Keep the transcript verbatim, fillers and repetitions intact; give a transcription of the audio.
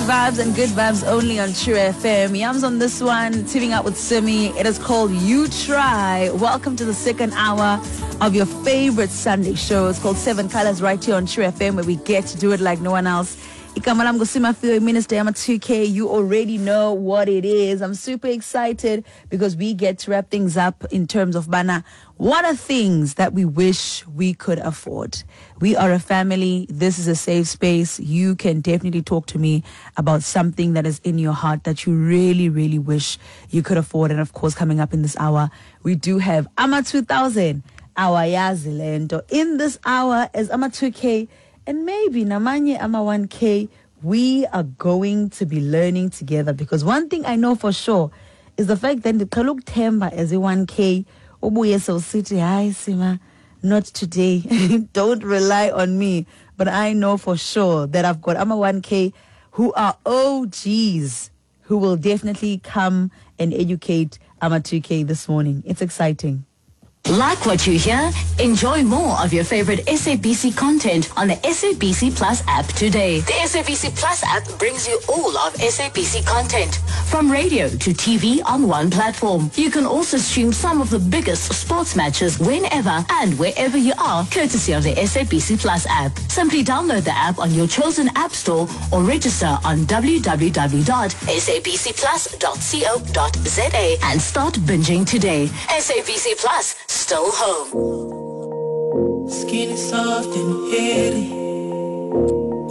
vibes and good vibes only on True F M. Yams on this one, teaming up with Simi. It is called You Try. Welcome to the second hour of your favorite Sunday show. It's called Seven Colors right here on True F M, where we get to do it like no one else. Ikamalam Gosima Fio Minister Yama two K. You already know what it is. I'm super excited because we get to wrap things up in terms of Bana. What are things that we wish we could afford? We are a family. This is a safe space. You can definitely talk to me about something that is in your heart that you really, really wish you could afford. And of course, coming up in this hour, we do have Ama two thousand, our Yazilento. In this hour is Ama two K. And maybe Namanye Ama one K, we are going to be learning together, because one thing I know for sure is the fact that the Kaluk Temba as a one K, Obuye so city, hi Sima, not today. Don't rely on me. But I know for sure that I've got Ama one K who are O Gs who will definitely come and educate Ama two K this morning. It's exciting. Like what you hear? Enjoy more of your favorite S A B C content on the S A B C Plus app today. The S A B C Plus app brings you all of S A B C content, from radio to T V on one platform. You can also stream some of the biggest sports matches whenever and wherever you are, courtesy of the S A B C Plus app. Simply download the app on your chosen app store or register on w w w dot s a b c plus dot co dot z a and start binging today. S A B C Plus, still home. Skin is soft and hairy.